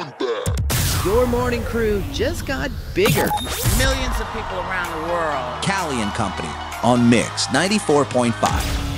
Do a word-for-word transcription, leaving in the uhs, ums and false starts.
Your morning crew just got bigger. Millions of people around the world. Callie and Company on Mix ninety-four point five.